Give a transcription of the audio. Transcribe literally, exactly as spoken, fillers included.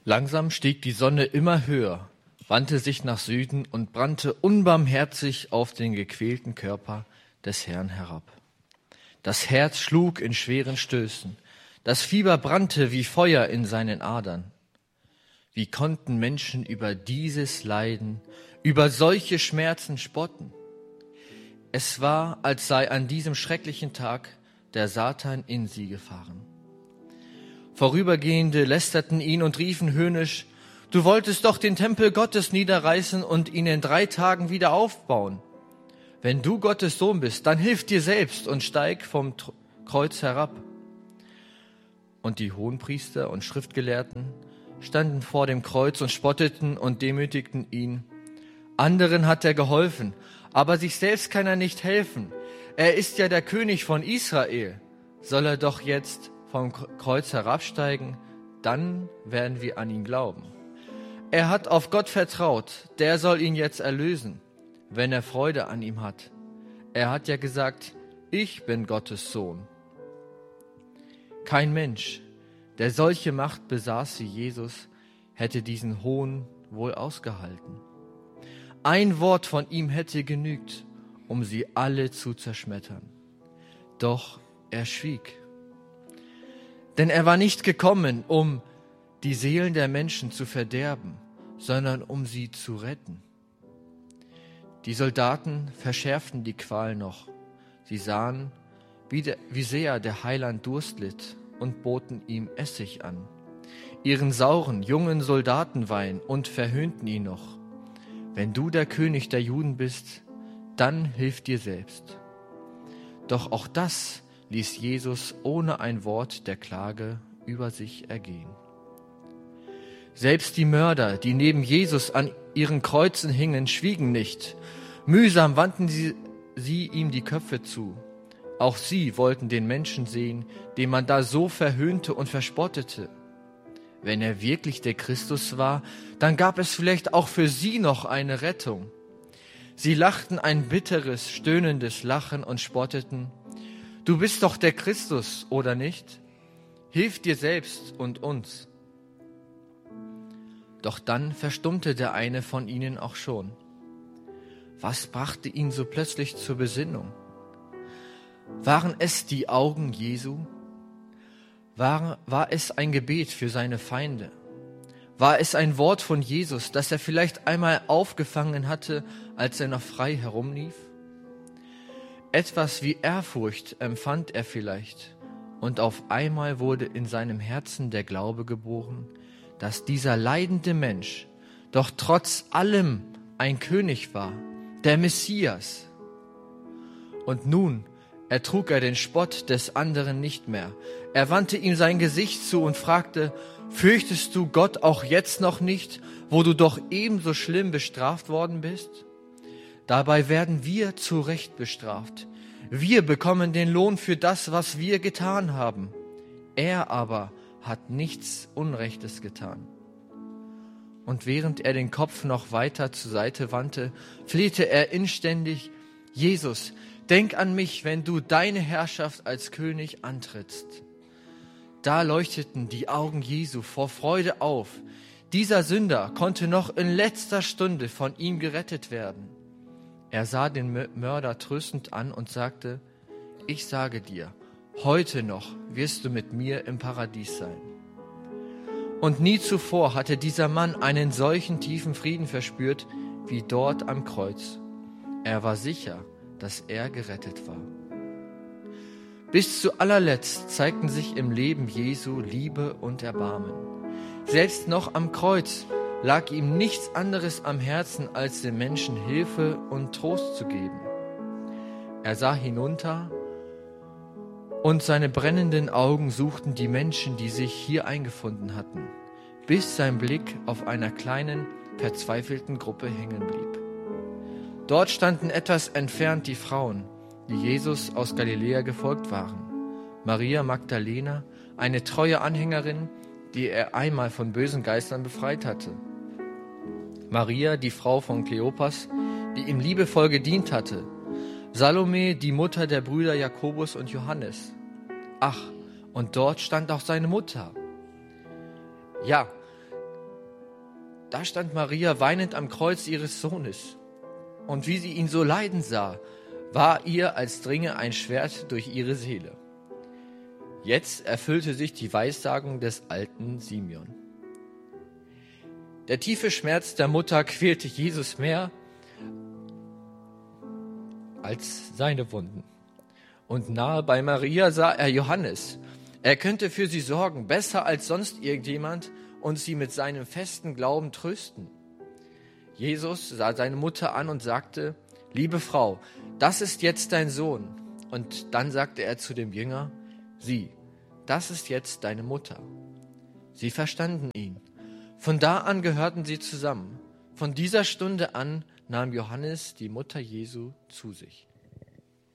Langsam stieg die Sonne immer höher, wandte sich nach Süden und brannte unbarmherzig auf den gequälten Körper des Herrn herab. Das Herz schlug in schweren Stößen, das Fieber brannte wie Feuer in seinen Adern. Wie konnten Menschen über dieses Leiden, über solche Schmerzen spotten? Es war, als sei an diesem schrecklichen Tag der Satan in sie gefahren. Vorübergehende lästerten ihn und riefen höhnisch: Du wolltest doch den Tempel Gottes niederreißen und ihn in drei Tagen wieder aufbauen. Wenn du Gottes Sohn bist, dann hilf dir selbst und steig vom Kreuz herab. Und die Hohenpriester und Schriftgelehrten standen vor dem Kreuz und spotteten und demütigten ihn. Anderen hat er geholfen, aber sich selbst kann er nicht helfen. Er ist ja der König von Israel. Soll er doch jetzt vom Kreuz herabsteigen, dann werden wir an ihn glauben. Er hat auf Gott vertraut, der soll ihn jetzt erlösen, wenn er Freude an ihm hat. Er hat ja gesagt, ich bin Gottes Sohn. Kein Mensch, der solche Macht besaß wie Jesus, hätte diesen Hohn wohl ausgehalten. Ein Wort von ihm hätte genügt, um sie alle zu zerschmettern. Doch er schwieg. Denn er war nicht gekommen, um die Seelen der Menschen zu verderben, sondern um sie zu retten. Die Soldaten verschärften die Qual noch. Sie sahen, wie, der, wie sehr der Heiland Durst litt und boten ihm Essig an, ihren sauren, jungen Soldatenwein, und verhöhnten ihn noch. Wenn du der König der Juden bist, dann hilf dir selbst. Doch auch das ließ Jesus ohne ein Wort der Klage über sich ergehen. Selbst die Mörder, die neben Jesus an ihren Kreuzen hingen, schwiegen nicht. Mühsam wandten sie, sie ihm die Köpfe zu. Auch sie wollten den Menschen sehen, den man da so verhöhnte und verspottete. Wenn er wirklich der Christus war, dann gab es vielleicht auch für sie noch eine Rettung. Sie lachten ein bitteres, stöhnendes Lachen und spotteten: Du bist doch der Christus, oder nicht? Hilf dir selbst und uns. Doch dann verstummte der eine von ihnen auch schon. Was brachte ihn so plötzlich zur Besinnung? Waren es die Augen Jesu? War, war es ein Gebet für seine Feinde? War es ein Wort von Jesus, das er vielleicht einmal aufgefangen hatte, als er noch frei herumlief? Etwas wie Ehrfurcht empfand er vielleicht, und auf einmal wurde in seinem Herzen der Glaube geboren, dass dieser leidende Mensch doch trotz allem ein König war, der Messias. Und nun ertrug er den Spott des anderen nicht mehr. Er wandte ihm sein Gesicht zu und fragte: Fürchtest du Gott auch jetzt noch nicht, wo du doch ebenso schlimm bestraft worden bist? Dabei werden wir zu Recht bestraft. Wir bekommen den Lohn für das, was wir getan haben. Er aber hat nichts Unrechtes getan. Und während er den Kopf noch weiter zur Seite wandte, flehte er inständig: Jesus, denk an mich, wenn du deine Herrschaft als König antrittst. Da leuchteten die Augen Jesu vor Freude auf. Dieser Sünder konnte noch in letzter Stunde von ihm gerettet werden. Er sah den Mörder tröstend an und sagte: Ich sage dir, heute noch wirst du mit mir im Paradies sein. Und nie zuvor hatte dieser Mann einen solchen tiefen Frieden verspürt wie dort am Kreuz. Er war sicher, dass er gerettet war. Bis zu allerletzt zeigten sich im Leben Jesu Liebe und Erbarmen. Selbst noch am Kreuz lag ihm nichts anderes am Herzen, als den Menschen Hilfe und Trost zu geben. Er sah hinunter, und seine brennenden Augen suchten die Menschen, die sich hier eingefunden hatten, bis sein Blick auf einer kleinen, verzweifelten Gruppe hängen blieb. Dort standen etwas entfernt die Frauen, die Jesus aus Galiläa gefolgt waren. Maria Magdalena, eine treue Anhängerin, die er einmal von bösen Geistern befreit hatte. Maria, die Frau von Kleopas, die ihm liebevoll gedient hatte. Salome, die Mutter der Brüder Jakobus und Johannes. Ach, und dort stand auch seine Mutter. Ja, Da stand Maria weinend am Kreuz ihres Sohnes. Und wie sie ihn so leiden sah, war ihr, als dringe ein Schwert durch ihre Seele. Jetzt erfüllte sich die Weissagung des alten Simeon. Der tiefe Schmerz der Mutter quälte Jesus mehr als seine Wunden. Und nahe bei Maria sah er Johannes. Er könnte für sie sorgen, besser als sonst irgendjemand, und sie mit seinem festen Glauben trösten. Jesus sah seine Mutter an und sagte: Liebe Frau, das ist jetzt dein Sohn. Und dann sagte er zu dem Jünger: Sieh, das ist jetzt deine Mutter. Sie verstanden ihn. Von da an gehörten sie zusammen. Von dieser Stunde an nahm Johannes die Mutter Jesu zu sich.